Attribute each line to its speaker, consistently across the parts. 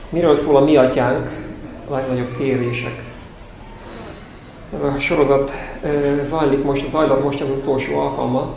Speaker 1: Miről szól a mi atyánk, a legnagyobb kérések? Ez a sorozat zajlott most az utolsó alkalma.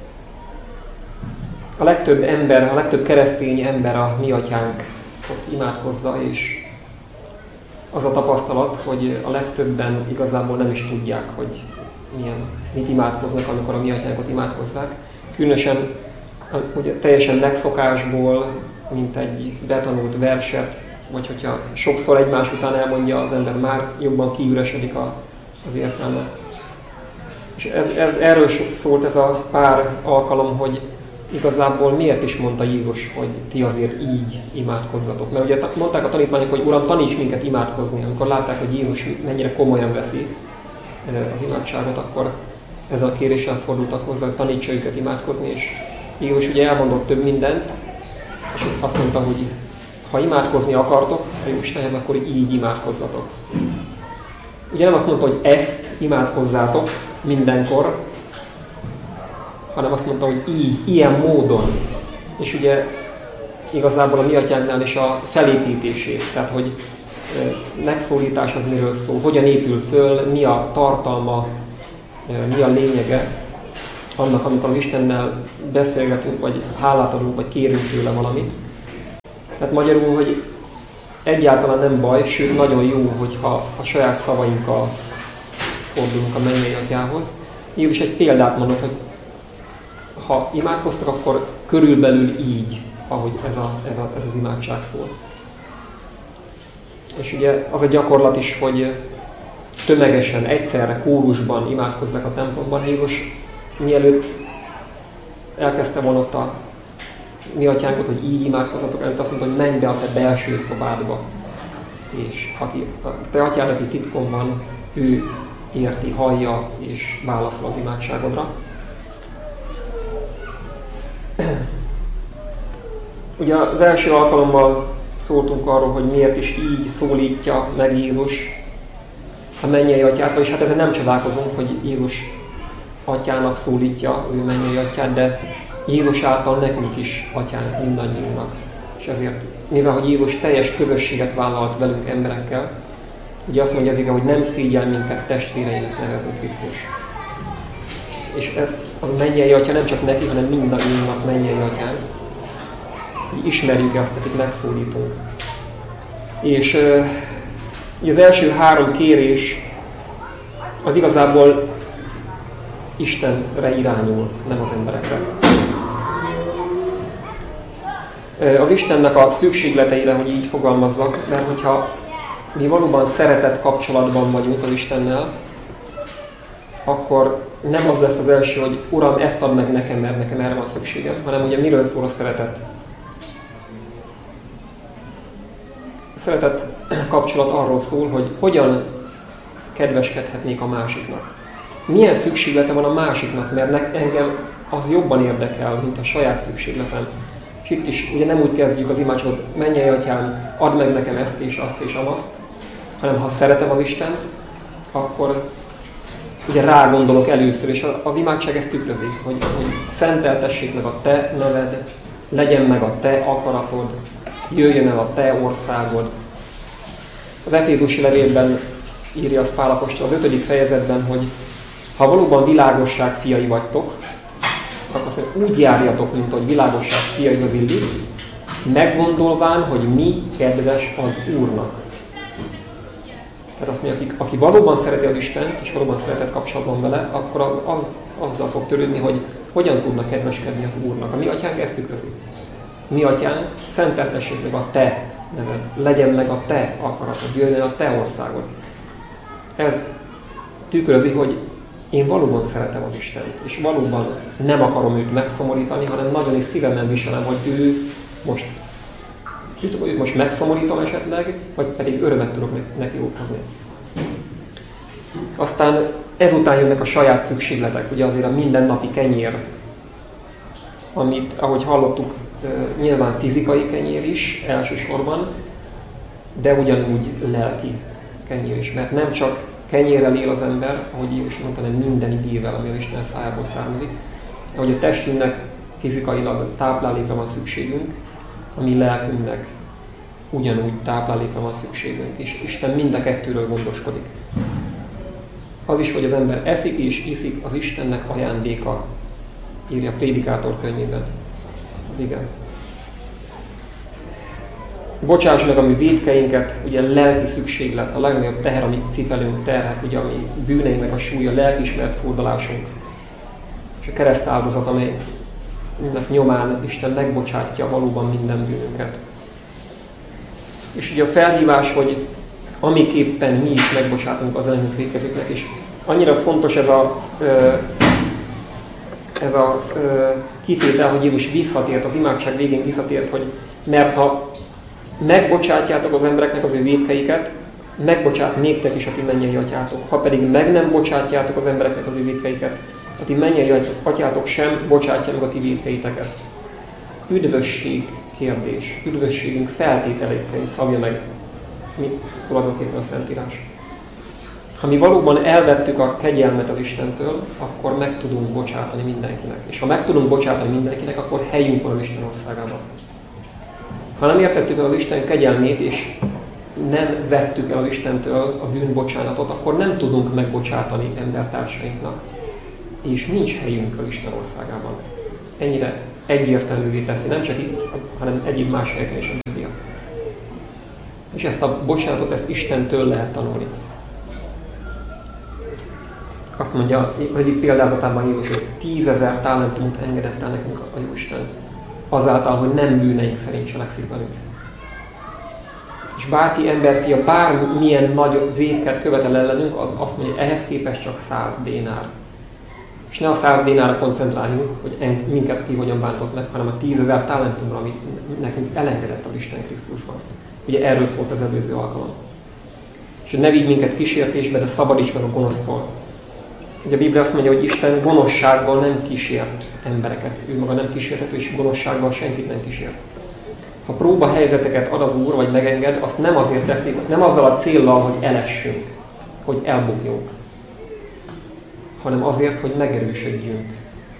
Speaker 1: A legtöbb keresztény ember a mi atyánk ott imádkozza, és az a tapasztalat, hogy a legtöbben igazából nem is tudják, hogy mit imádkoznak, amikor a mi atyánkot imádkozzák. Különösen ugye, teljesen megszokásból, mint egy betanult verset, vagy hogyha sokszor egymás után elmondja az ember, már jobban kiüresedik az értelme. És erről szólt ez a pár alkalom, hogy igazából miért is mondta Jézus, hogy ti azért így imádkozzatok. Mert ugye mondták a tanítványok, hogy Uram, taníts minket imádkozni. Amikor látták, hogy Jézus mennyire komolyan veszi az imádságot, akkor ezzel a kéréssel fordultak hozzá, hogy tanítsa őket imádkozni. És Jézus ugye elmondott több mindent, és azt mondta, hogy ha imádkozni akartok a Istenhez, akkor így imádkozzatok. Ugye nem azt mondta, hogy ezt imádkozzátok mindenkor, hanem azt mondta, hogy így, ilyen módon. És ugye igazából a mi atyánknál is a felépítését, tehát hogy megszólítás az miről szól, hogyan épül föl, mi a tartalma, mi a lényege annak, amikor Istennel beszélgetünk, vagy hálát adunk, vagy kérünk tőle valamit. Tehát magyarul, hogy egyáltalán nem baj, sőt nagyon jó, hogyha a saját szavainkkal fordulunk a mennyei atyához. Jézus egy példát mondott, hogy ha imádkoztak, akkor körülbelül így, ahogy ez az imádság szól. És ugye az a gyakorlat is, hogy tömegesen, egyszerre, kórusban imádkozzák a templomban. Jézus mielőtt elkezdte volna ott a mi atyánkot, hogy így imádkozzatok, előtt azt mondta, hogy menj be a te belső szobádba. És aki a te atyád, aki titkon van, ő érti, hallja és válaszol az imádságodra. Ugye az első alkalommal szóltunk arról, hogy miért is így szólítja meg Jézus a mennyei atyát, és hát ezen nem csodálkozunk, hogy Jézus atyának szólítja az ő mennyei atyát, de Jézus által nekünk is atyánk, mindannyiunknak. És ezért, mivel hogy Jézus teljes közösséget vállalt velünk emberekkel, ugye azt mondja az ige, hogy nem szégyel minket testvéreinek nevezni Krisztus. És a mennyei atya nem csak neki, hanem mindannyiunknak mennyei atyánk. Hogy ismerjük azt, akit megszólítunk. És az első 3 kérés az igazából Istenre irányul, nem az emberekre. Az Istennek a szükségleteire, hogy így fogalmazzak, mert hogyha mi valóban szeretett kapcsolatban vagyunk az Istennel, akkor nem az lesz az első, hogy Uram, ezt add meg nekem, mert nekem erre van szükségem, hanem ugye miről szól a szeretet? A szeretet kapcsolat arról szól, hogy hogyan kedveskedhetnék a másiknak. Milyen szükséglete van a másiknak, mert engem az jobban érdekel, mint a saját szükségletem. És itt is ugye nem úgy kezdjük az imádságot, mennyei atyám, add meg nekem ezt és azt és amazt, hanem ha szeretem az Istent, akkor ugye rá gondolok először, és az imádság ezt tükrözi, hogy szenteltessék meg a te neved, legyen meg a te akaratod, jöjjön el a te országod. Az Efézusi levélben írja az Pál apostol az 5. fejezetben, hogy ha valóban világosság fiai vagytok, akkor azt mondja, úgy járjatok, mint ahogy világosság fiaihoz illik, meggondolván, hogy mi kedves az Úrnak. Tehát azt mondja, aki valóban szereti az Istent, és valóban szeretett kapcsolatban vele, akkor azzal fog törődni, hogy hogyan tudna kedveskedni az Úrnak. A mi atyánk ezt tükrözi. Mi atyánk, szenteltessék meg a te neved, legyen meg a te akaratod, jöjjön a te országod. Ez tükrözi, hogy én valóban szeretem az Istent, és valóban nem akarom őt megszomorítani, hanem nagyon is szívemben viselem, hogy őt most megszomorítom esetleg, vagy pedig örömet tudok neki okozni. Aztán ezután jönnek a saját szükségletek, ugye azért a mindennapi kenyér, amit, ahogy hallottuk, nyilván fizikai kenyér is elsősorban, de ugyanúgy lelki kenyér is, mert nem csak kenyérrel él az ember, ahogy Jézus mondta, hanem minden igével, ami az Isten szájából származik. Ahogy a testünknek fizikailag táplálékra van szükségünk, a mi lelkünknek ugyanúgy táplálékra van szükségünk, és Isten mind a kettőről gondoskodik. Az is, hogy az ember eszik és iszik, az Istennek ajándéka, írja a Prédikátor könyvében. Az igen. Bocsáss meg a mi vétkeinket, ugye lelki szükséglet, a legnagyobb teher, amit cipelünk, terhek, ugye a mi bűneinknek a súlya, lelkiismeret furdalásunk. És a keresztáldozat, amelynek nyomán Isten megbocsátja valóban minden bűnünket. És ugye a felhívás, hogy amiképpen mi is megbocsátunk az ellenünk vétkezőknek, és annyira fontos ez a kitétel, hogy Jézus visszatért, az imádság végén visszatért, hogy mert ha megbocsátjátok az embereknek az ő vétkeiket, megbocsát néktek is a ti mennyei atyátok. Ha pedig meg nem bocsátjátok az embereknek az ő vétkeiket, a ti mennyei atyátok sem bocsátja meg a ti vétkeiteket. Üdvösség kérdés, üdvösségünk feltételékkel szabja meg mi tulajdonképpen a Szentírás. Ha mi valóban elvettük a kegyelmet az Istentől, akkor meg tudunk bocsátani mindenkinek. És ha meg tudunk bocsátani mindenkinek, akkor helyünk van az Isten országában. Ha nem értettük el az Isten kegyelmét, és nem vettük el az Istentől a bűnbocsánatot, akkor nem tudunk megbocsátani embertársainknak. És nincs helyünk az Isten országában. Ennyire egyértelművé teszi, nem csak itt, hanem egyéb más helyeken is a Biblia. És ezt a bocsánatot, ezt Istentől lehet tanulni. Azt mondja az egyik példázatában Jézus, hogy 10 000 talentumot engedett el nekünk a Jóisten. Azáltal, hogy nem bűneink szerint cselekszik velünk. És bárki emberfia bármilyen nagy vétket követel ellenünk, az azt mondja, hogy ehhez képest csak 100 dénár. És ne a 100 dénárra koncentráljunk, hogy minket ki hogyan bántott meg, hanem a 10 000 talentumra, amit nekünk elengedett az Isten Krisztusban. Ugye erről szólt az előző alkalom. És hogy ne vigy minket kísértésbe, de szabadíts meg a gonosztól. Ugye a Biblia azt mondja, hogy Isten gonoszsággal nem kísért embereket. Ő maga nem kísérthető, és gonoszsággal senkit nem kísért. Ha próbahelyzeteket ad az Úr, vagy megenged, azt nem azért teszi, nem azzal a céllal, hogy elessünk, hogy elbukjunk, hanem azért, hogy megerősödjünk.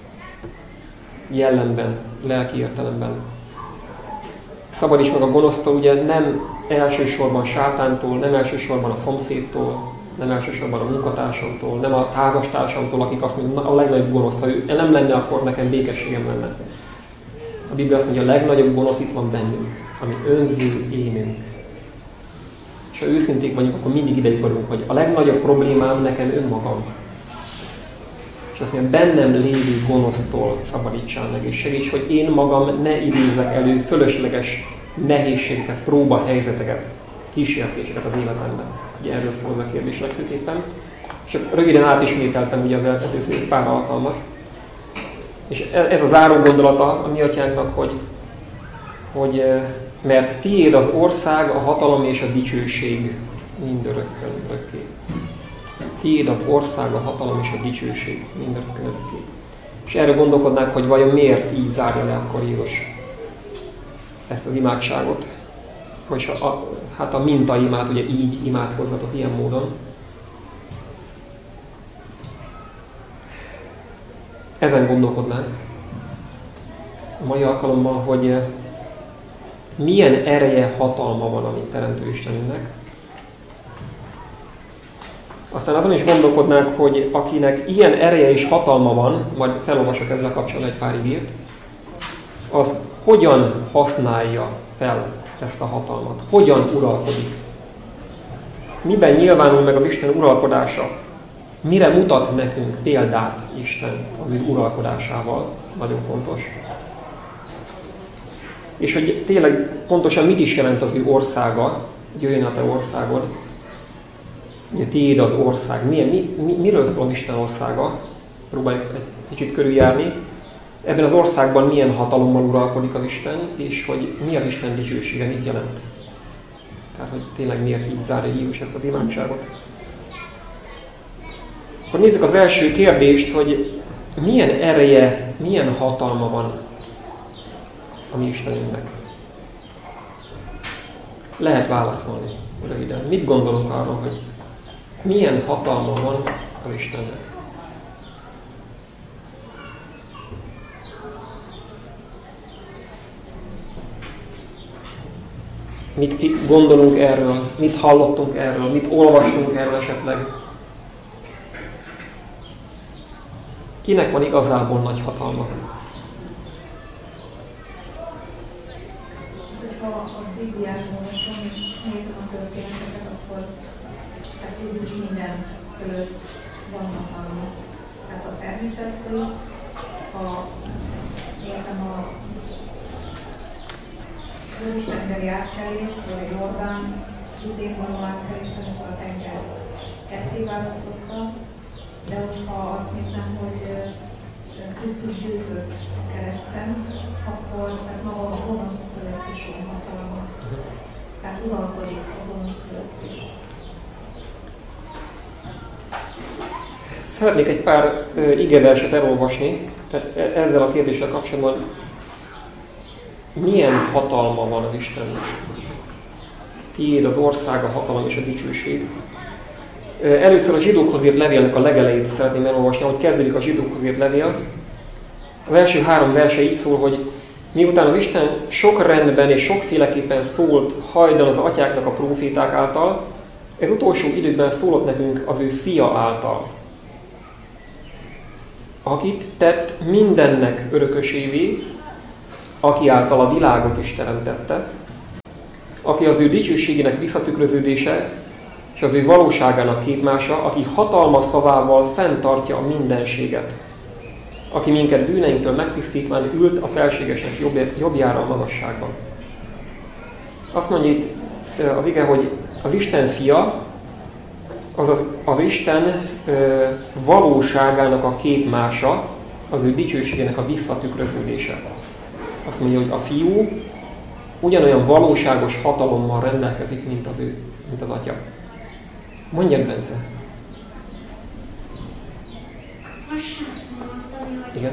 Speaker 1: Jellemben, lelki értelemben. Szabadíts meg a gonosztól, ugye nem elsősorban sátántól, nem elsősorban a szomszédtól, nem elsősorban a munkatársamtól, nem a házastársamtól, akik azt mondják, a legnagyobb gonosz, ha ő nem lenne, akkor nekem békességem lenne. A Biblia azt mondja, a legnagyobb gonosz itt van bennünk, ami önző énünk. És ha őszinték vagyunk, akkor mindig ide lyukadunk, hogy a legnagyobb problémám nekem önmagam. És azt mondja, bennem lévő gonosztól szabadítsál meg, és segíts, hogy én magam ne idézzek elő fölösleges nehézségeket, próbahelyzeteket, kísértéseket az életemben. Ugye erről szól az a kérdés legfőképpen. És röviden átismételtem ugye az előző pár alkalmat. És ez a záró gondolata a mi atyánknak, hogy mert tiéd az ország, a hatalom és a dicsőség mindörökkön örökké. Tiéd az ország, a hatalom és a dicsőség mindörökkön örökké. És erre gondolkodnánk, hogy vajon miért így zárja le akkor Jézus ezt az imádságot. Vagyis a mintaimát ugye így imádkozzatok ilyen módon. Ezen gondolkodnánk a mai alkalommal, hogy milyen ereje, hatalma van a mi Teremtő Istenünknek. Aztán azon is gondolkodnánk, hogy akinek ilyen ereje és hatalma van, majd felolvasok ezzel kapcsolatban egy pár igét, az hogyan használja fel ezt a hatalmat? Hogyan uralkodik? Miben nyilvánul meg az Isten uralkodása? Mire mutat nekünk példát Isten az ő uralkodásával? Nagyon fontos. És hogy tényleg pontosan mit is jelent az ő országa, jöjjön a te országod, ugye tiéd az ország. Miről szól az Isten országa? Próbáljuk egy kicsit körüljárni. Ebben az országban milyen hatalommal uralkodik az Isten, és hogy mi az Isten dicsősége, mit jelent. Tehát, hogy tényleg miért így zárja Jézus ezt az imádságot. Akkor nézzük az első kérdést, hogy milyen ereje, milyen hatalma van a mi Istenünknek. Lehet válaszolni röviden. Mit gondolunk arról, hogy milyen hatalma van az Istennek? mit gondolunk erről, mit hallottunk erről, mit olvastunk erről esetleg. Kinek van igazából nagy hatalma?
Speaker 2: Ha a Bibliát olvasom és nézem a történeteket, akkor hát Jézus minden fölött van hatalma. Tehát a természet fölött, ha nézem az istentengeri átkelést, vagy a Jordán vizén való átkelést, amikor a tenger ketté választotta, de ha azt nézem, hogy Krisztus győzött a kereszten, akkor hát maga a gonosz fölött is van hatalma. Tehát uralkodik a gonosz fölött is.
Speaker 1: Szeretnék egy pár igeverset elolvasni, tehát ezzel a kérdéssel kapcsolatban milyen hatalma van az Istennek? Tiéd az ország, a hatalom és a dicsőség. Először a zsidókhoz írt levélnek a legelejét szeretném elolvasni, ahogy kezdődik a zsidókhoz írt levél. Az első 3 verse így szól, hogy miután az Isten sok rendben és sokféleképpen szólt hajdan az atyáknak a próféták által, ez utolsó időkben szólott nekünk az ő fia által, akit tett mindennek örökösévé, aki által a világot is teremtette, aki az ő dicsőségének visszatükröződése, és az ő valóságának képmása, aki hatalma szavával fenntartja a mindenséget, aki minket bűneinktől megtisztítván ült a felségesnek jobbjára a magasságban. Azt mondja itt az ige, hogy az Isten fia, az Isten valóságának a képmása, az ő dicsőségének a visszatükröződése. Azt mondja, hogy a fiú ugyanolyan valóságos hatalommal rendelkezik, mint az atya. Mondjad, Bence. Igen.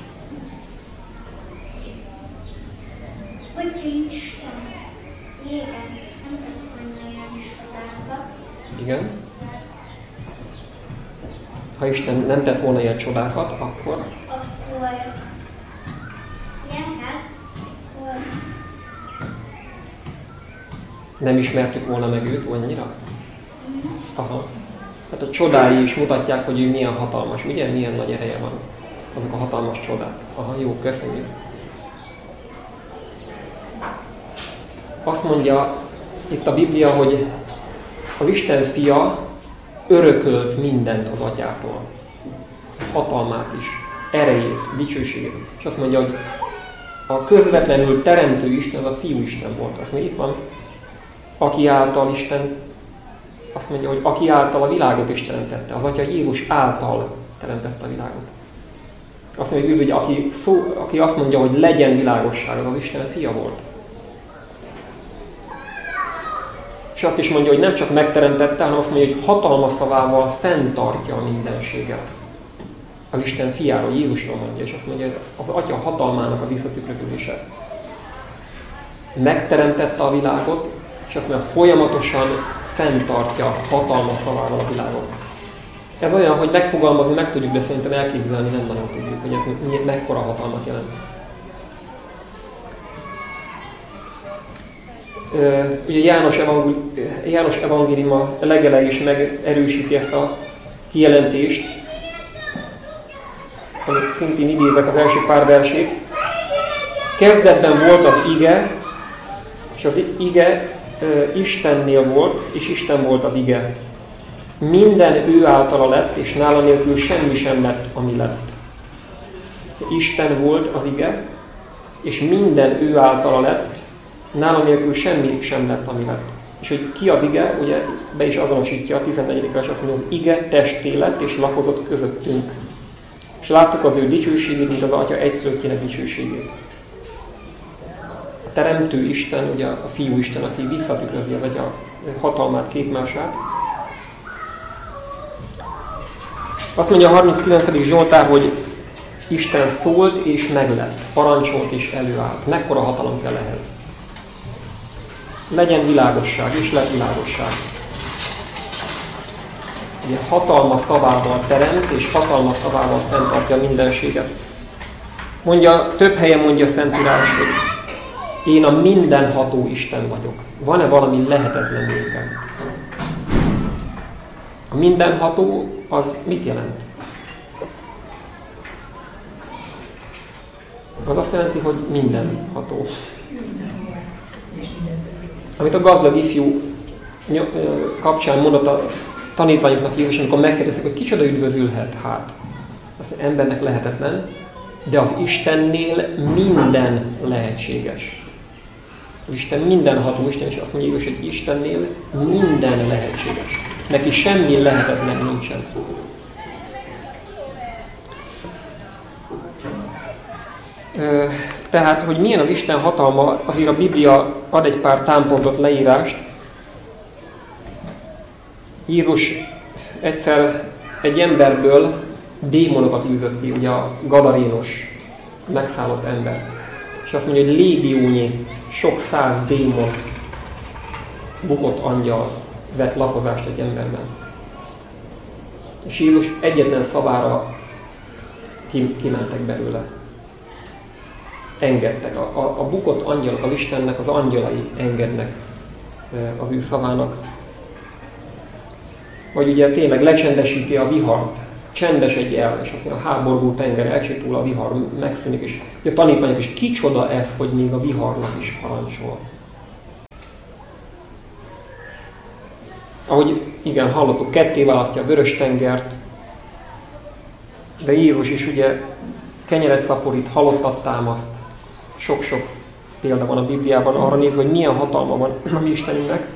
Speaker 3: Hogyha Isten jégen nem tett volna ilyen csodákat.
Speaker 1: Igen. Ha Isten nem tett volna ilyen csodákat, akkor nem ismertük volna meg őt annyira? Aha. Tehát a csodái is mutatják, hogy ő milyen hatalmas, ugye? Milyen nagy ereje van. Azok a hatalmas csodák. Aha, jó, köszönjük. Azt mondja itt a Biblia, hogy az Isten fia örökölt mindent az atyától. Az hatalmát is, erejét, dicsőségét. És azt mondja, hogy a közvetlenül teremtő Isten az a fiú Isten volt. Azt mondja, itt van, aki által Isten, azt mondja, hogy aki által a világot is teremtette. Az atya Jézus által teremtette a világot. Azt mondja, hogy aki azt mondja, hogy legyen világosság, az Isten fia volt. És azt is mondja, hogy nem csak megteremtette, hanem azt mondja, hogy hatalma szavával fenntartja a mindenséget. Az Isten fiáról, Jézusról mondja, és azt mondja, hogy az atya hatalmának a visszatükröződése. Megteremtette a világot, és azt mondja, folyamatosan fenntartja hatalma szavával a világot. Ez olyan, hogy megfogalmazni meg tudjuk, de szerintem elképzelni nem nagyon tudjuk, hogy ez mekkora hatalmat jelent. Ugye János evangéliuma legelején is megerősíti ezt a kijelentést, amit szintén idézek az első pár versét. Kezdetben volt az ige, és az ige Istennél volt, és Isten volt az ige. Minden ő általa lett, és nála nélkül semmi sem lett, ami lett. Az Isten volt az ige, és minden ő általa lett, nála nélkül semmi sem lett, ami lett. És hogy ki az ige, ugye be is azonosítja a 14. vers, azt mondja, az ige testé lett, és lakozott közöttünk. És láttuk az ő dicsőségét, mint az atya egyszülöttjének dicsőségét. A teremtő Isten, ugye a fiú Isten, aki visszatükrözi az atya hatalmát, képmását. Azt mondja a 39. Zsoltár, hogy Isten szólt és meglett, parancsolt és előállt. Mekkora hatalom kell ehhez? Legyen világosság, és lett világosság. Ugye hatalma szavával teremt, és hatalma szavával fenntartja mindenséget. Mondja, több helyen mondja a Szentírás, hogy én a mindenható Isten vagyok. Van-e valami lehetetlen nékem? A mindenható az mit jelent? Az azt jelenti, hogy mindenható. Amit a gazdag ifjú kapcsán mondott a tanítványoknak Jézus, amikor megkérdezik, hogy kicsoda üdvözülhet, hát. Azt mondja, embernek lehetetlen, de az Istennél minden lehetséges. Az Isten mindenható Isten, és azt mondja Jézus, hogy Istennél minden lehetséges. Neki semmi lehetetlen nincsen. Tehát, hogy milyen az Isten hatalma, azért a Biblia ad egy pár támpontot, leírást. Jézus egyszer egy emberből démonokat űzött ki, ugye a gadarénos, megszállott ember. És azt mondja, hogy légiónyi, sok száz démon, bukott angyal vett lakozást egy emberben. És Jézus egyetlen szavára kimentek belőle. Engedtek. A bukott angyalok, az Istennek az angyalai engednek az ő szavának. Vagy ugye tényleg lecsendesíti a vihart, csendesedj el, és azt mondja, a háborgó tenger elcsitul, a vihar megszűnik, és a tanítványok is, kicsoda ez, hogy még a viharnak is parancsol. Ahogy igen, hallottuk, ketté választja a vörös tengert, de Jézus is ugye kenyeret szaporít, halottat támaszt. Sok-sok példa van a Bibliában arra nézve, hogy milyen hatalma van a mi Istenünknek.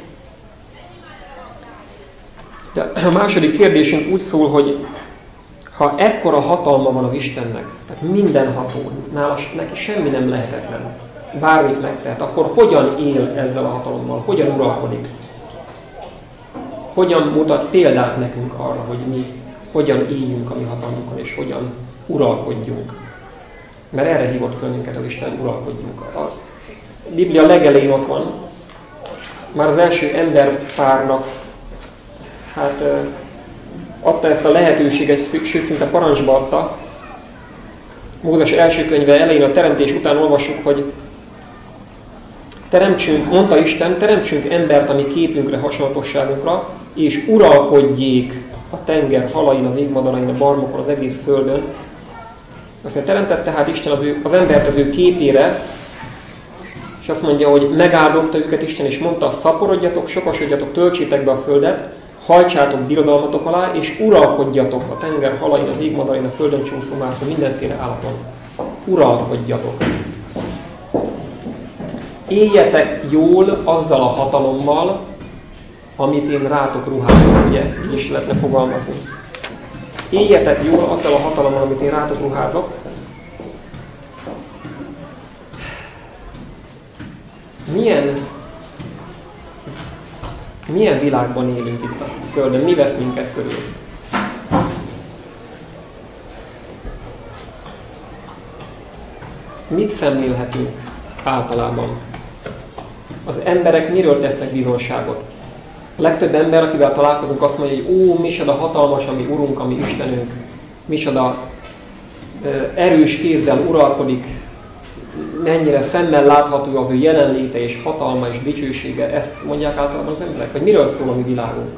Speaker 1: De a második kérdésünk úgy szól, hogy ha ekkora hatalma van az Istennek, tehát mindenható, nála neki semmi nem lehetetlen, bármit megtehet, akkor hogyan él ezzel a hatalommal, hogyan uralkodik? Hogyan mutat példát nekünk arra, hogy mi hogyan éljünk a mi hatalmunkon, és hogyan uralkodjunk? Mert erre hívott föl minket az Isten, uralkodjunk. A Biblia legelején ott van, már az első emberpárnak adta ezt a lehetőséget, sőt szinte parancsba adta. Mózes első könyve elején, a teremtés után olvassuk, hogy teremtsünk, mondta Isten, teremtsünk embert a mi képünkre, hasonlatosságunkra, és uralkodjék a tenger halain, az égmadarain, a barmokon, az egész földön. Azt mondja, teremtette hát Isten az embert az ő képére, és azt mondja, hogy megáldotta őket Isten, és mondta, szaporodjatok, sokasodjatok, töltsétek be a földet, hajtsátok birodalmatok alá, és uralkodjatok a tenger halain, az égmadarain, a földön csúszómászó, mindenféle állaton. Uralkodjatok. Éljetek jól azzal a hatalommal, amit én rátok ruházok, ugye? Így is lehetne fogalmazni. Éljetek jól azzal a hatalommal, amit én rátok ruházok. Milyen világban élünk itt a Földön? Mi vesz minket körül? Mit szemlélhetünk általában? Az emberek miről tesznek bizonságot? A legtöbb ember, akivel találkozunk, azt mondja, hogy micsoda hatalmas a mi Urunk, a mi Istenünk, micsoda erős kézzel uralkodik, mennyire szemmel látható az ő jelenléte és hatalma és dicsősége. Ezt mondják általában az emberek? Vagy miről szól a mi világunk?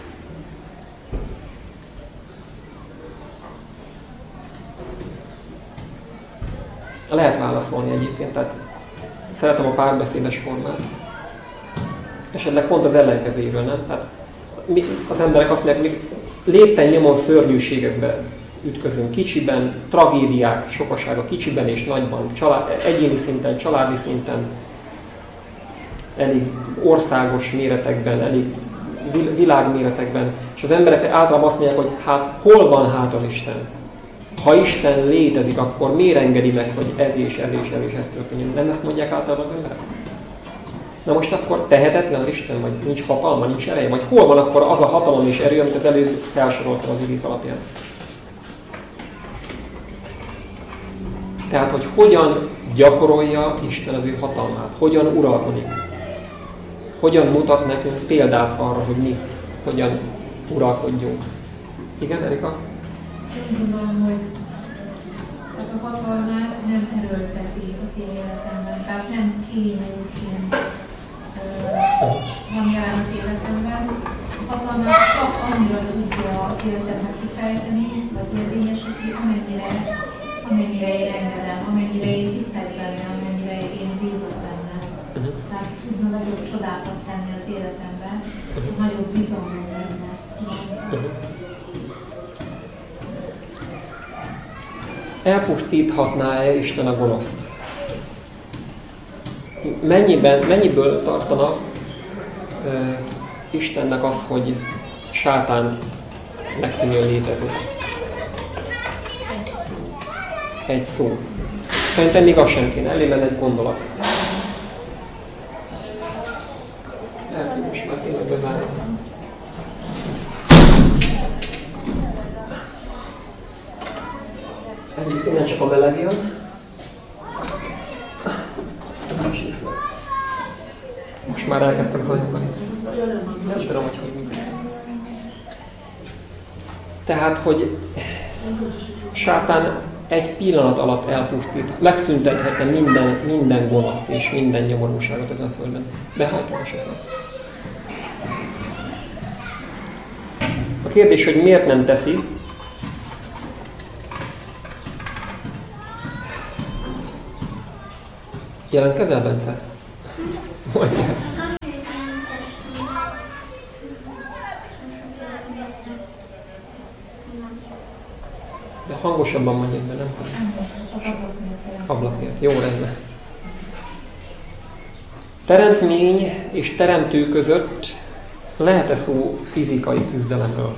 Speaker 1: Lehet válaszolni egyébként, tehát szeretem a párbeszédes formát. Esetleg pont az ellenkezéről, nem? Tehát az emberek azt mondják, még lépten nyomon szörnyűségekbe ütközünk, kicsiben, tragédiák sokasága kicsiben és nagyban, egyéni szinten, családi szinten, elég országos méretekben, elég világméretekben. És az emberek általában azt mondják, hogy hát hol van hát az Isten? Ha Isten létezik, akkor miért engedi meg, hogy ez és ez és ez és ez történjen? Nem ezt mondják általában az emberek? Na most akkor tehetetlen az Isten, vagy nincs hatalma, nincs ereje? Vagy hol van akkor az a hatalom és erő, amit az előző felsoroltam az igék alapján? Tehát, hogy hogyan gyakorolja Isten az ő hatalmát, hogyan uralkodik, hogyan mutat nekünk példát arra, hogy mi hogyan uralkodjunk. Igen, Erika?
Speaker 2: Én gondolom, hogy Tehát a hatalmát nem erőlteti az én életemben, tehát nem kényelműként van jelen az életemben. A hatalmát csak annyira tudja az életemben kifejteni, vagy érvényesíti, amennyire én engedem, amennyire én hiszek benne, amennyire én bízok benne. Tehát tudna nagyobb csodákat tenni az életemben, nagyobb bizalmam lenne.
Speaker 1: Elpusztíthatná-e Isten a gonoszt? Mennyiből tartana Istennek az, hogy sátán megszűnjön létezni? Egy szó. Szerintem még az sem kéne, elég lenne egy gondolat. Lehet, hogy most már tényleg bezárom. Egyrészt innen csak a meleg jön. Most már elkezdtek zajongani. Nem tudom, hogy működik. Tehát, hogy sátán egy pillanat alatt elpusztít, megszüntethetne minden gonoszt és minden nyomorúságot ezen a földön. Behajtjuk esetleg. A kérdés, hogy miért nem teszi, jelentkezel, Bence? Mondjál. De hangosabban mondjad, mert nem hallom. Ablak miatt. Jó, rendben. Teremtmény és teremtő között lehet-e szó fizikai küzdelemről?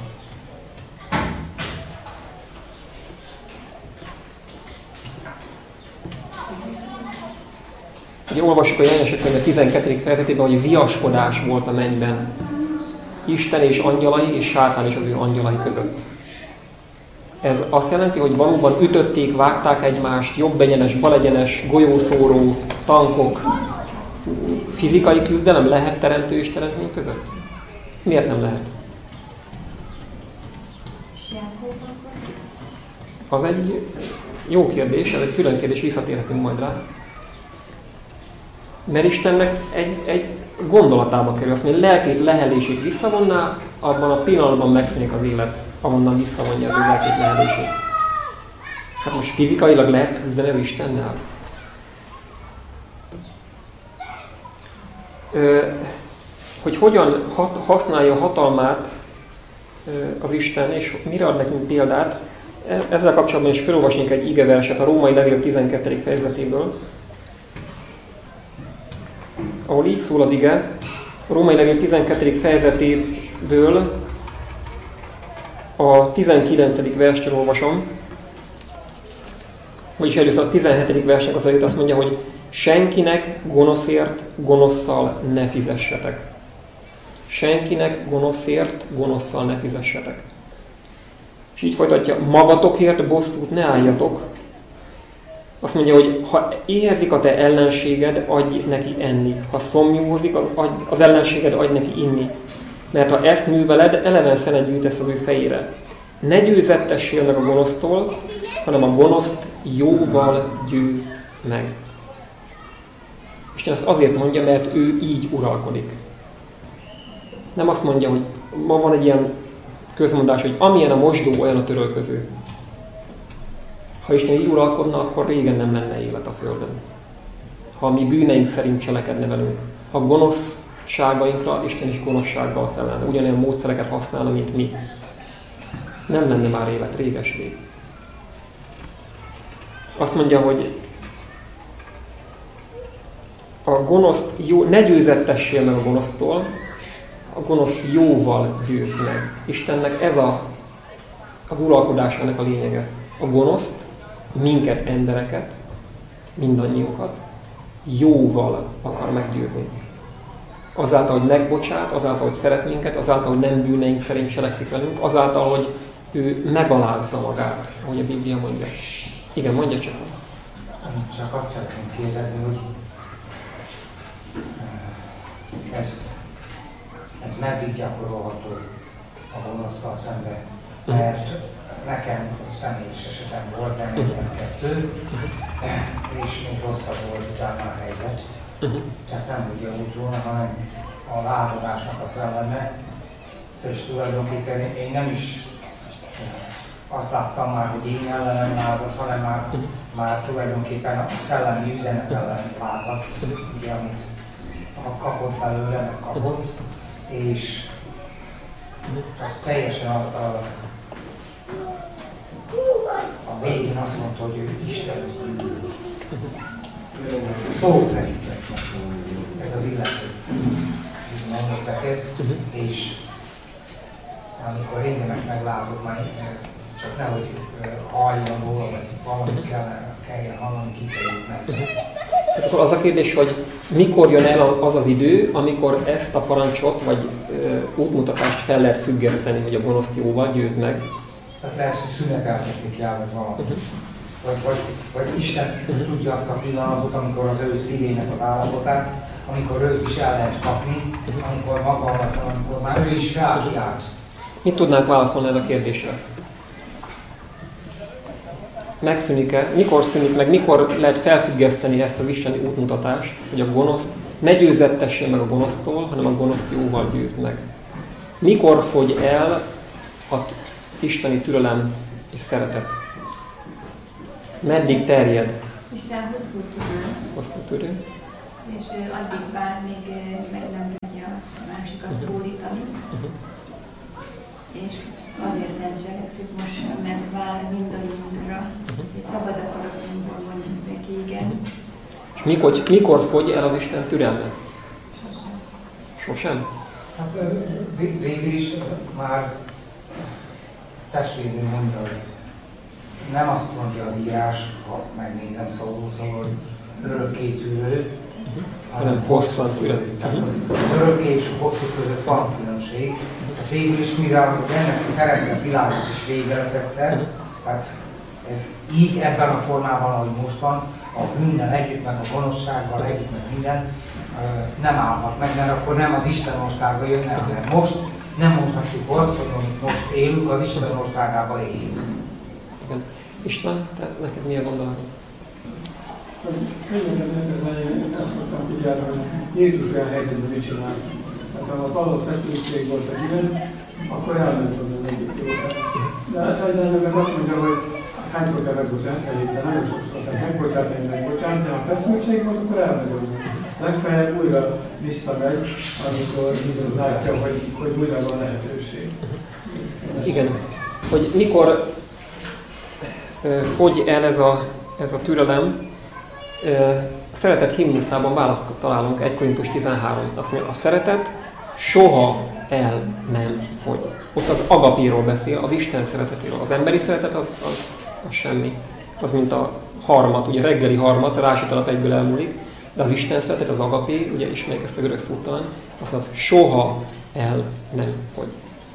Speaker 1: Ugye olvassuk a Jelenések könyve 12. fejezetében, hogy viaskodás volt a mennyben. Isten és angyalai, és sátán és az ő angyalai között. Ez azt jelenti, hogy valóban ütötték, vágták egymást, jobb-egyenes, balegyenes, golyószóró, tankok. Fizikai küzdelem lehet teremtő és teremtmény között? Miért nem lehet? Az egy jó kérdés, ez egy külön kérdés, visszatérhetünk majd rá. Mert Istennek egy gondolatába kerül, azt mondja, lelkét, lehelését visszavonná, abban a pillanatban megszűnik az élet, ahonnan visszavonja az ő lelkét, lehelését. Hát most fizikailag lehet küzdeni az Istennel? Hogy hogyan használja a hatalmát az Isten, és mire ad nekünk példát, ezzel kapcsolatban is felolvasnék egy igeverset a Római Levél 12. fejezetéből, ahol így szól az ige, a Római Levél 12. fejezetéből a 19. verstől olvasom, vagyis először a 17. versnek az előtt azt mondja, hogy senkinek gonoszért gonosszal ne fizessetek. Senkinek gonoszért gonosszal ne fizessetek. És így folytatja, magatokért bosszút ne álljatok. Azt mondja, hogy ha éhezik a te ellenséged, adj neki enni. Ha szomjúhozik, az ellenséged, adj neki inni. Mert ha ezt műveled, eleven szenet gyűjtesz az ő fejére. Ne győzettessél meg a gonosztól, hanem a gonoszt jóval győzd meg. Isten ezt azért mondja, mert ő így uralkodik. Nem azt mondja, hogy ma van egy ilyen közmondás, hogy amilyen a mosdó, olyan a törölköző. Ha Isten így uralkodna, akkor régen nem lenne élet a Földön. Ha mi bűneink szerint cselekedne velünk. Ha gonoszságainkra, Isten is gonoszsággal felelne. Ugyanilyen módszereket használna, mint mi. Nem lenne már élet, réges-rég. Azt mondja, hogy a gonoszt jó, ne győzettessél meg a gonosztól, a gonoszt jóval győzd meg. Istennek ez az uralkodásának a lényege. A gonoszt, minket, embereket, mindannyiunkat jóval akar meggyőzni. Azáltal, hogy megbocsát, azáltal, hogy szeret minket, azáltal, hogy nem bűneink szerint cselekszik velünk, azáltal, hogy ő megalázza magát, ahogy a Biblia mondja. Igen, mondja csak.
Speaker 4: Csak azt szeretném kérdezni, hogy ez meddig gyakorolható a gonoszszal szemben. Mert nekem személyes esetem volt, nem minden kettő, és még rosszabb volt utána a helyzet. Tehát nem úgy javult volna, hanem a lázadásnak a szelleme. És tulajdonképpen én nem is azt láttam már, hogy én ellenem lázadt, hanem már tulajdonképpen a szellemi üzenet ellen lázadt, ugye, amit kapott belőle, meg kapott, és teljesen a végén azt mondta, hogy ő Isten gyűlöl. Szó szerint ez az illető. Mondok neked, és amikor engemet meglátod, már csak nehogy halljon róla, vagy valamit kelljen hallani, kikerüljük messze.
Speaker 1: Akkor az a kérdés, hogy mikor jön el az az idő, amikor ezt a parancsot, vagy útmutatást fel lehet függeszteni, hogy a gonoszt jóval győz meg?
Speaker 4: Tehát lehet, hogy szüneteltetni kell, vagy valami. Vagy Isten tudja azt a pillanatot, amikor az ő szívének az állapotát, amikor őt is el lehet kapni, amikor maga alatt, amikor már ő is felkiált.
Speaker 1: Mit tudnánk válaszolni erre a kérdésre? Megszűnik-e? Mikor szűnik meg? Mikor lehet felfüggeszteni ezt az isteni útmutatást, hogy a gonoszt ne győzettessél meg a gonosztól, hanem a gonoszt jóval győzd meg? Mikor fogy el az isteni türelem és szeretet? Meddig terjed?
Speaker 2: Isten hosszú türelő.
Speaker 1: Hosszú türelő.
Speaker 2: És addig vár, még meg nem tudja a másikat szólítani. És azért nem cselekszik most sem, mert vár mindannyiunkra, és szabad akaratunkban mondjuk neki igen.
Speaker 1: És mikor fogy el az Isten türelme?
Speaker 2: Sosem.
Speaker 1: Sosem?
Speaker 4: Hát végül is már testvérnő mondja, hogy nem azt mondja az írás, ha megnézem szóval, hogy örökké türelő,
Speaker 1: hanem hosszan türelő.
Speaker 4: Az örökké és a hosszú között van különbség. Tehát végül is, mivel ennek a teremtett világot is vége lesz egyszer, tehát ez így ebben a formában, ahogy most van, a bűnnel együtt, meg a gonoszsággal együtt, meg minden, nem állhat meg, mert akkor nem az Isten országa jön, nem. Mert most nem mondhatjuk azt, hogy amit most élünk, az Isten országába éljünk.
Speaker 1: Igen. István, te neked mi a gondolat?
Speaker 5: Én azt szoktam figyelni, hogy Jézus olyan helyzetben mit csinál. Hát ha a adott feszültség volt a híven, akkor elment onnan egyik jóra. De általában meg azt mondja, hogy hányszor kell megbocsánni, egyszer nagyon sokszor kell megbocsátani, megbocsánni, de ha feszültség volt, akkor elmegy onnan. Legfeljebb újra visszamegy, amikor látja, hogy újra van lehetőség.
Speaker 1: Igen, hogy mikor fogy el ez a türelem, a szeretet himnuszában választ találunk 1 Korintus 13. Azt mondja, a szeretet soha el nem fogy. Ott az agapéról beszél, az Isten szeretetéről. Az emberi szeretet az semmi. Az mint a harmat, ugye reggeli harmat, rásüt alap egyből elmúlik, de az Isten szeretet, az agapé, ugye ismerjük ezt a görög szót talán, az soha el nem fogy.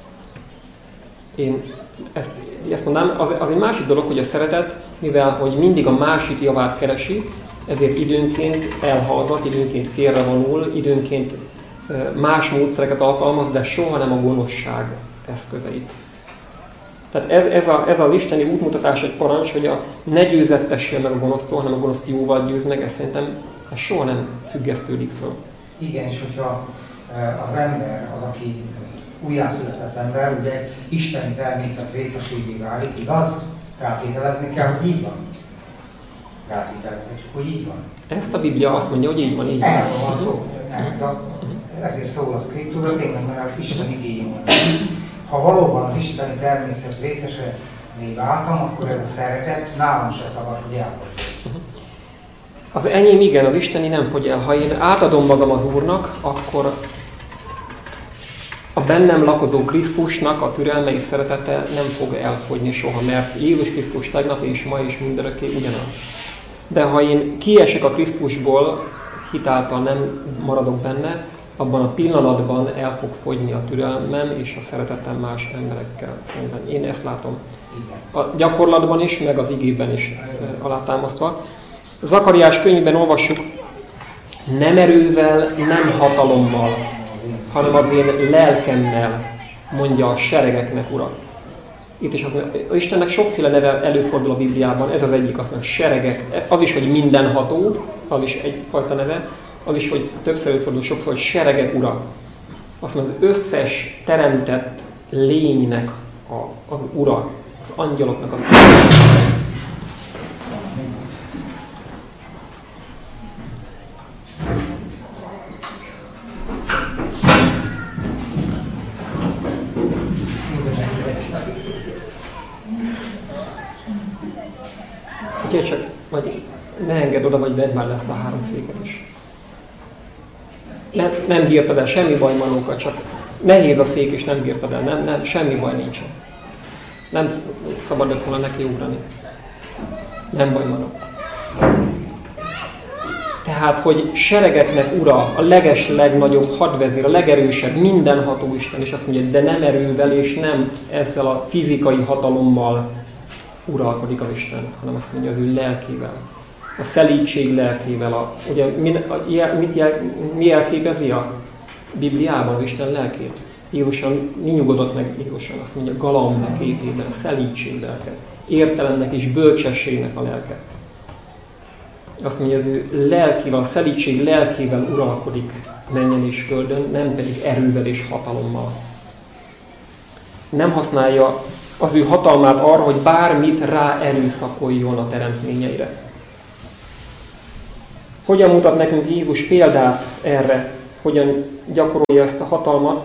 Speaker 1: Én ezt mondanám, az egy másik dolog, hogy a szeretet, mivel hogy mindig a másik javát keresi, ezért időnként elhallgat, időnként félrevonul, időnként más módszereket alkalmaz, de soha nem a gonoszság eszközeit. Tehát ez az isteni útmutatás egy parancs, hogy ne győzettessél meg a gonosztól, hanem a gonoszt jóval győz meg, ez szerintem ez soha nem függesztődik föl.
Speaker 4: Igen, és hogyha az ember, az, aki újjászületett ember, ugye isteni természet részeségé válik, igaz? Feltételezni kell, hogy így van. Feltételezhetjük, hogy így van.
Speaker 1: Ezt a Biblia azt mondja, hogy így van, így van.
Speaker 4: Erről van szó. Ezért szól a Szkriptúra, tényleg, mert Isten igény mondja. Ha valóban az isteni természet részesévé váltam, akkor ez a szeretet nálam se szabad, hogy elfogy.
Speaker 1: Az enyém igen, az isteni nem fogy el. Ha én átadom magam az Úrnak, akkor a bennem lakozó Krisztusnak a türelme és szeretete nem fog elfogyni soha, mert Jézus Krisztus tegnap és ma és mindörökké ugyanaz. De ha én kiesek a Krisztusból, hitáltal nem maradok benne, abban a pillanatban el fog fogyni a türelmem és a szeretetem más emberekkel szemben. Én ezt látom. A gyakorlatban is, meg az igében is alátámasztva. Zakariás könyvben olvassuk, nem erővel, nem hatalommal, hanem az én lelkemmel, mondja a seregeknek Ura. Itt is Istennek sokféle neve előfordul a Bibliában, ez az egyik, azt mondja, seregek, az is, hogy mindenható, az is egyfajta neve, az is, hogy többször előfordul sokszor, hogy seregek ura. Azt mondja, az összes teremtett lénynek az ura, az angyaloknak az ura. Úgyhogy csak, vagy ne engedd oda, vagy vedd már le ezt a 3 széket is. Nem bírtad el, semmi baj, Manóka, csak nehéz a szék, és nem bírtad el, nem, semmi baj nincsen. Nem szabadott volna neki ugrani. Nem baj, Manó. Tehát, hogy seregeknek ura, a legnagyobb hadvezér, a legerősebb, mindenható Isten, és azt mondja, de nem erővel, és nem ezzel a fizikai hatalommal uralkodik az Isten, hanem azt mondja, az ő lelkével. A szelídség lelkével. Ugye mi jelképezi a Bibliában az Isten lelkét? Jézuson, mi nyugodott meg Jézuson? Azt mondja, galambnak képében, a szelídség lelke. Értelemnek és bölcsességnek a lelke. Azt mondja, az ő lelkével, a szelídség lelkével uralkodik mennyen és földön, nem pedig erővel és hatalommal. Nem használja az ő hatalmát arra, hogy bármit rá erőszakoljon a teremtményeire. Hogyan mutat nekünk Jézus példát erre? Hogyan gyakorolja ezt a hatalmat?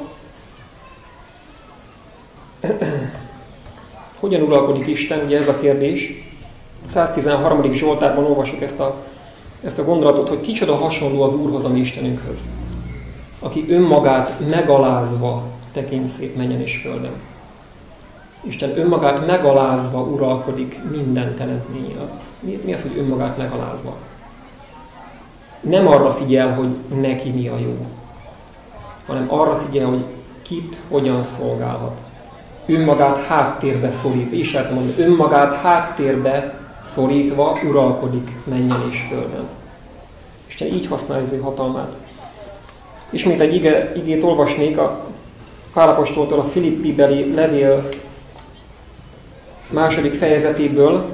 Speaker 1: Hogyan uralkodik Isten? Ugye ez a kérdés. 113. Zsoltárban olvasjuk ezt a gondolatot, hogy kicsoda hasonló az Úrhoz, a mi Istenünkhöz, aki önmagát megalázva tekint szép mennyen és földön. Isten önmagát megalázva uralkodik minden teremtményen. Mi az, hogy önmagát megalázva? Nem arra figyel, hogy neki mi a jó, hanem arra figyel, hogy kit, hogyan szolgálhat. Önmagát háttérbe szorít, és lehet mondani, önmagát háttérbe szorítva uralkodik mennyen és földön. Isten így használja az ő hatalmát. Ismét egy igét olvasnék a Pál apostoltól a Filippi-beli levél 2. fejezetéből.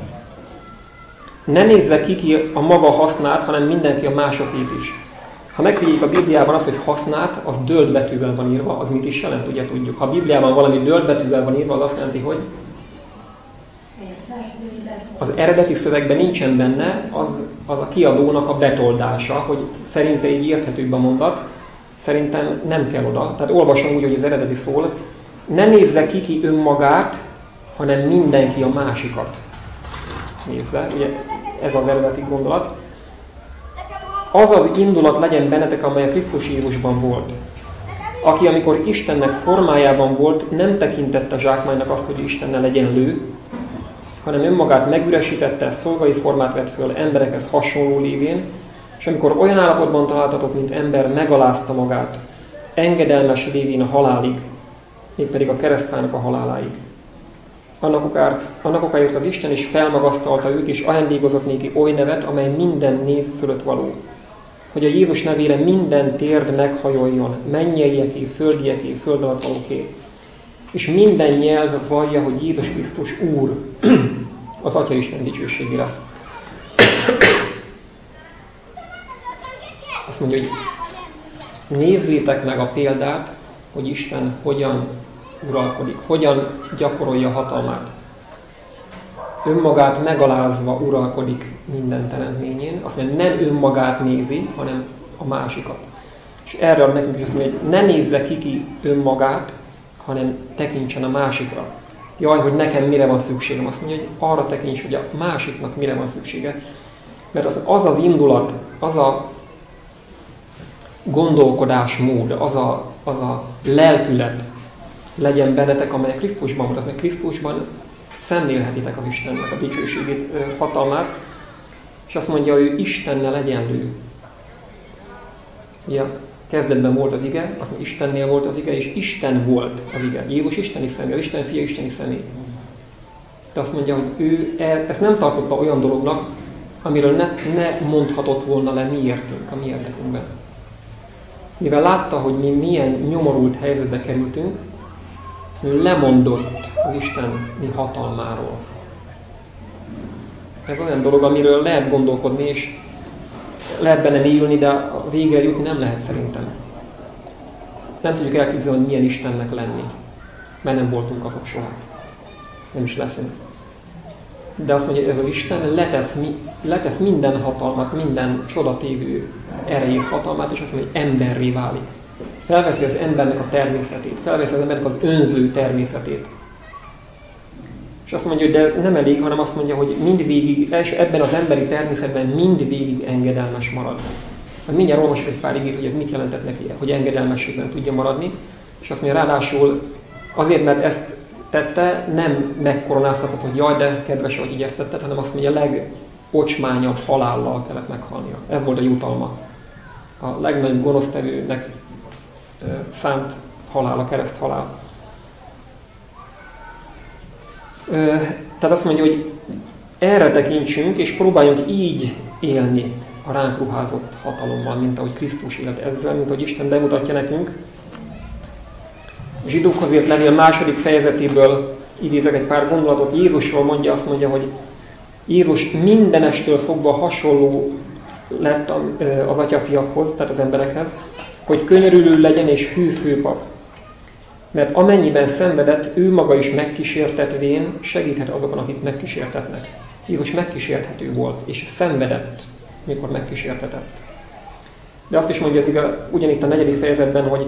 Speaker 1: Ne nézze ki a maga hasznát, hanem mindenki a másokét is. Ha megfigyeljük a Bibliában azt, hogy hasznát, az dölt betűvel van írva, az mit is jelent, ugye tudjuk. Ha a Bibliában valami dölt betűvel van írva, az azt jelenti, hogy az eredeti szövegben nincsen benne, az a kiadónak a betoldása, hogy szerinte így érthetőbb a mondat, szerintem nem kell oda. Tehát olvasom úgy, hogy az eredeti szól, ne nézze ki önmagát, hanem mindenki a másikat nézze. Ugye ez az eredeti gondolat. Az az indulat legyen bennetek, amely a Krisztus Jézusban volt. Aki, amikor Istennek formájában volt, nem tekintette zsákmánynak azt, hogy Istennel egyenlő, hanem önmagát megüresítette, szolgai formát vett föl emberekhez hasonló lévén, és amikor olyan állapotban találtatok, mint ember, megalázta magát, engedelmes lévén a halálig, mégpedig a keresztfának a haláláig. Annak okáért az Isten is felmagasztalta őt, és ajándékozott néki oly nevet, amely minden név fölött való. Hogy a Jézus nevére minden térd meghajoljon, mennyeieké, földieké, föld alatt valóké. És minden nyelv vallja, hogy Jézus Krisztus Úr, az Atya Isten dicsőségére. Azt mondja, hogy nézzétek meg a példát, hogy Isten hogyan uralkodik, hogyan gyakorolja hatalmát. Önmagát megalázva uralkodik minden teremtményén. Azt mondja, nem önmagát nézi, hanem a másikat. És erre ad nekünk is azt mondja, hogy ne nézze ki önmagát, hanem tekintsen a másikra. Jaj, hogy nekem mire van szükségem. Azt mondja, hogy arra tekints, hogy a másiknak mire van szüksége. Mert az az indulat, az a gondolkodásmód, az a lelkület legyen bennetek, amely Krisztusban van. Az meg Krisztusban szemlélhetitek az Istennek a dicsőségét, hatalmát. És azt mondja, hogy ő Istennel egyenlő. Ugye, kezdetben volt az ige, azt mondja, Istennél volt az ige, és Isten volt az ige. Jézus isteni személy, az Isten fia isteni személy. De azt mondja, hogy ő ezt nem tartotta olyan dolognak, amiről ne mondhatott volna le mi értünk, a mi érdekünkben. Mivel látta, hogy mi milyen nyomorult helyzetbe kerültünk, Azt mondja, lemondott az isteni hatalmáról. Ez olyan dolog, amiről lehet gondolkodni, és lehet benne mélyülni, de a végre jutni nem lehet szerintem. Nem tudjuk elképzelni, hogy milyen Istennek lenni, mert nem voltunk azok soha. Nem is leszünk. De azt mondja, hogy ez az Isten letesz minden hatalmat, minden csodatévő erejét, hatalmát, és azt mondja, hogy emberré válik. Felveszi az embernek a természetét, felveszi az embernek az önző természetét. És azt mondja, hogy de nem elég, hanem azt mondja, hogy mindvégig, és ebben az emberi természetben mindvégig engedelmes marad. Mindjárt olvasok egy pár igét, hogy ez mit jelentett neki, hogy engedelmességben tudja maradni. És azt mondja, ráadásul azért, mert ezt tette, nem megkoronáztatott, hogy jaj, de kedves vagy, így ezt tetted, hanem azt mondja, legocsmányabb halállal kellett meghalnia. Ez volt a jutalma. A legnagyobb gonosztevőnek szánt halál, a kereszt halál. Tehát azt mondja, hogy erre tekintsünk, és próbáljunk így élni a ránk ruházott hatalommal, mint ahogy Krisztus élt ezzel, mint ahogy Isten bemutatja nekünk. A Zsidókhoz írt levél 2. fejezetéből idézek egy pár gondolatot. Jézusról mondja, azt mondja, hogy Jézus mindenestől fogva hasonló lett az atyafiakhoz, tehát az emberekhez, hogy könyörülő legyen és hű főpap. Mert amennyiben szenvedett, ő maga is megkísértetvén segíthet azokon, akik megkísértetnek. Jézus megkísérthető volt, és szenvedett, mikor megkísértetett. De azt is mondja ugyanitt a 4. fejezetben, hogy